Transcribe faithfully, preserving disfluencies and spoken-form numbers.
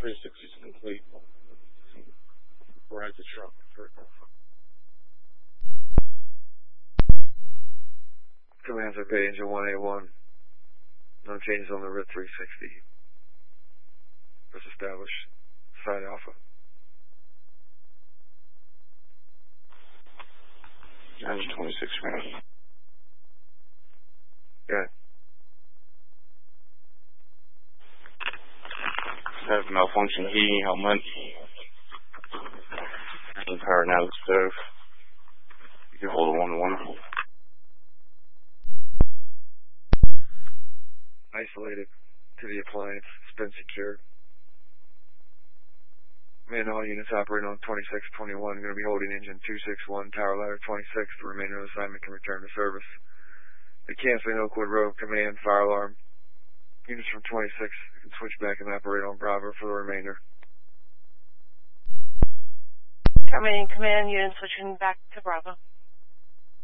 three sixty is complete. Ride the truck. Commands are paid engine one A one. No changes on the R I T three sixty. Press establish. Side alpha. Engine twenty-six, man. Good. Have malfunction heating element. And power now the stove. You can hold a one to one. Isolated to the appliance. It's been secured. Man, all units operating on twenty-six twenty-one going to be holding engine two six one, tower ladder twenty-six. The remainder of the assignment can return to service. The canceling Oakwood Road command, fire alarm. Units from twenty-six can switch back and operate on Bravo for the remainder. Terminating command, units switching back to Bravo.